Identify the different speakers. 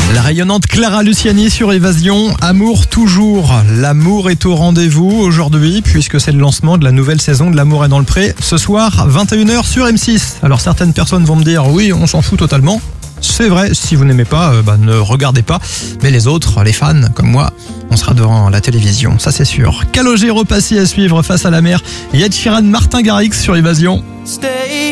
Speaker 1: La rayonnante Clara Luciani sur Évasion. Amour toujours. L'amour est au rendez-vous aujourd'hui puisque c'est le lancement de la nouvelle saison de L'amour est dans le pré. Ce soir, 21h sur M6. Alors certaines personnes vont me dire oui, on s'en fout totalement. C'est vrai, si vous n'aimez pas, ne regardez pas. Mais les autres, les fans comme moi, on sera devant la télévision, ça c'est sûr. Calogero Passy à suivre face à la mer. Ed Sheeran, Martin Garrix sur Évasion.